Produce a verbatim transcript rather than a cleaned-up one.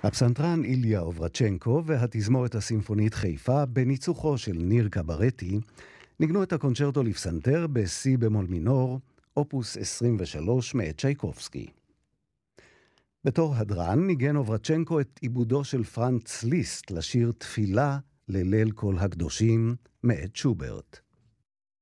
הפסנתרן איליה אוברצ'נקו והתזמורת הסימפונית חיפה בניצוחו של ניר קברטי ניגנו את הקונצ'רטו לפסנתר בסי במול מינור, אופוס עשרים ושלוש מאת צ'ייקובסקי. בתור הדרן ניגן אוברצ'נקו את עיבודו של פרנץ ליסט לשיר תפילה לליל כל הקדושים מאת שוברט.